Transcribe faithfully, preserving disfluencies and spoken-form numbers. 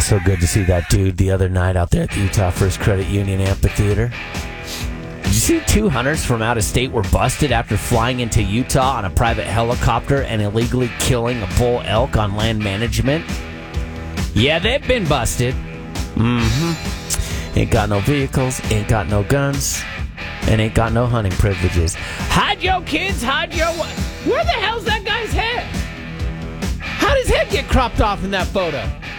so good to see that dude the other night out there at the Utah First Credit Union Amphitheater. Did you see two hunters from out of state were busted after flying into Utah on a private helicopter and illegally killing a bull elk on land management? Yeah, they've been busted. Mm-hmm. Ain't got no vehicles, ain't got no guns, and ain't got no hunting privileges. Hide your kids, hide your... Where the hell's that guy's head? How'd his head get cropped off in that photo?